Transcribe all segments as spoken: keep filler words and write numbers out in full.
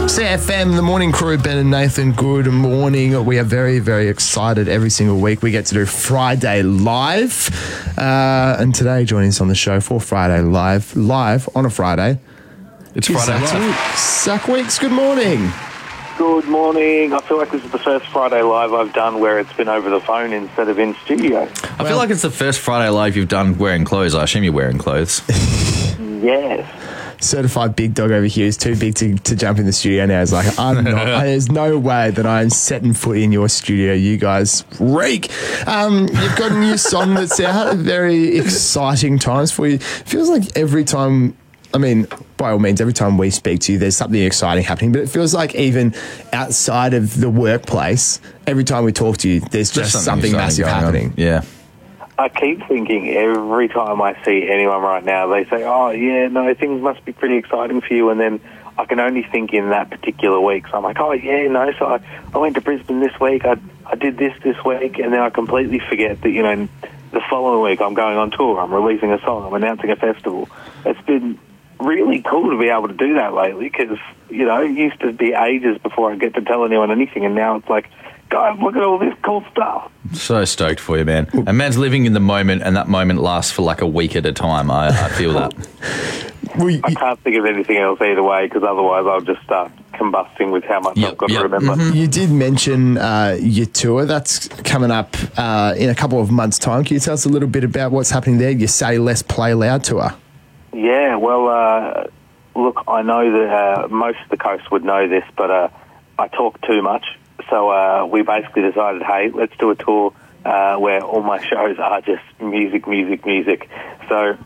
C F M, the morning crew, Ben and Nathan, good morning. We are very, very excited every single week. We get to do Friday Live. Uh, and today, joining us on the show for Friday Live, live on a Friday. It's Friday Zach Live. Weeks. Zach Weeks, good morning. Good morning. I feel like this is the first Friday Live I've done where it's been over the phone instead of in studio. I feel like it's the first Friday Live you've done wearing clothes. I assume you're wearing clothes. Yes. Certified big dog over here is too big to, to jump in the studio now. It's like, I'm not, there's no way that I'm setting foot in your studio. You guys reek. Um, you've got a new song that's out. Very exciting times for you. Feels like every time, I mean, by all means, every time we speak to you, there's something exciting happening. But it feels like even outside of the workplace, every time we talk to you, there's just There's something, exciting massive going on. happening. Yeah. I keep thinking every time I see anyone right now, they say, oh, yeah, no, things must be pretty exciting for you. And then I can only think in that particular week. So I'm like, oh, yeah, no, so I, I went to Brisbane this week. I, I did this this week. And then I completely forget that, you know, the following week I'm going on tour. I'm releasing a song. I'm announcing a festival. It's been really cool to be able to do that lately because, you know, it used to be ages before I get to tell anyone anything. And now it's like, guys, look at all this cool stuff. So stoked for you, man. And man's living in the moment, and that moment lasts for like a week at a time. I, I feel that. Well, you, I can't think of anything else either way because otherwise I'll just start combusting with how much Yep, I've got yep. to remember. you did mention uh, your tour. That's coming up uh, in a couple of months' time. Can you tell us a little bit about what's happening there? Your Say Less, Play Loud tour. Yeah, well, uh, look, I know that uh, most of the coast would know this, but uh, I talk too much. So uh, we basically decided, hey, let's do a tour uh, where all my shows are just music, music, music. So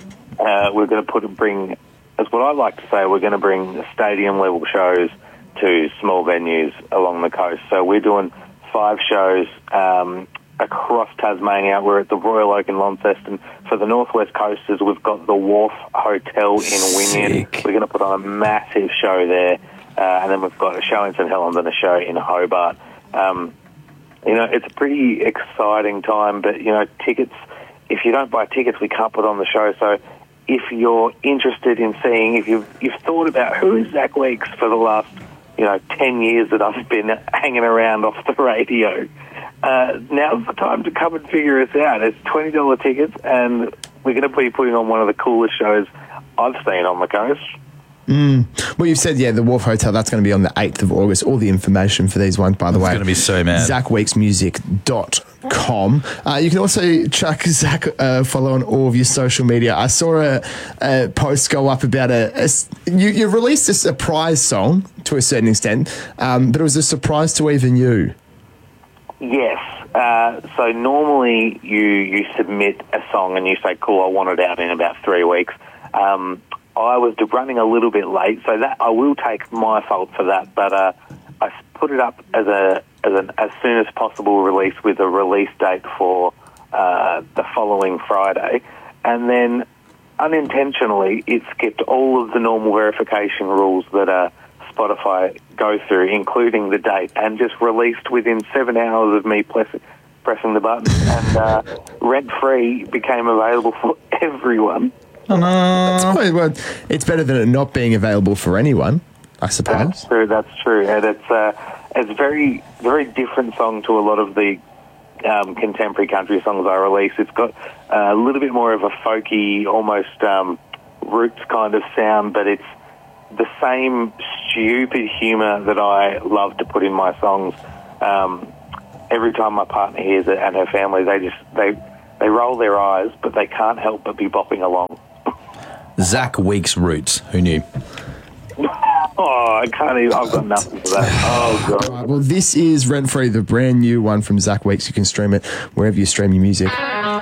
uh, we're going to put bring, as what I like to say, we're going to bring stadium-level shows to small venues along the coast. So we're doing five shows um, across Tasmania. We're at the Royal Oak in Launceston. For the Northwest Coasters, we've got the Wharf Hotel in Wynyard. Sick. We're going to put on a massive show there. Uh, and then we've got a show in St Helens and a show in Hobart. Um, you know, it's a pretty exciting time, but, you know, tickets, if you don't buy tickets, we can't put on the show. So if you're interested in seeing, if you've, you've thought about who is Zach Weeks for the last, you know, ten years that I've been hanging around off the radio, uh, now's the time to come and figure us out. It's twenty dollars tickets, and we're going to be putting on one of the coolest shows I've seen on the coast. Mm. Well, you've said, yeah, the Wharf Hotel, that's going to be on the eighth of August. All the information for these ones, by the It's way. going to be so mad. zach weeks music dot com. Uh, you can also chuck Zach uh, follow on all of your social media. I saw a, a post go up about a... a you, you released a surprise song to a certain extent, um, but it was a surprise to even you. Yes. Uh, so normally you, you submit a song and you say, cool, I want it out in about three weeks. Um, I was running a little bit late, so that I will take my fault for that. But uh, I put it up as a as an as soon as possible release with a release date for uh, the following Friday, and then unintentionally it skipped all of the normal verification rules that uh, Spotify go through, including the date, and just released within seven hours of me press- pressing the button, and uh, Rent Free became available for everyone. Oh, no. That's probably, well, it's better than it not being available for anyone, I suppose. That's true. That's true, and it's uh, it's very very different song to a lot of the um, contemporary country songs I release. It's got uh, a little bit more of a folky, almost um, roots kind of sound, but it's the same stupid humour that I love to put in my songs. Um, every time my partner hears it and her family, they just they they roll their eyes, but they can't help but be bopping along. Zach Weeks Roots. Who knew? Oh, I can't even. I've got nothing for that. Oh, God. Right, well, this is Rent Free, the brand new one from Zach Weeks. You can stream it wherever you stream your music.